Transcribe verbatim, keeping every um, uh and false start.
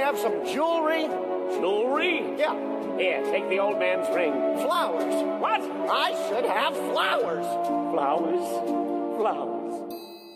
have some jewelry? Jewelry? Yeah. Here, take the old man's ring. Flowers. What? I should have flowers. Flowers? Flowers.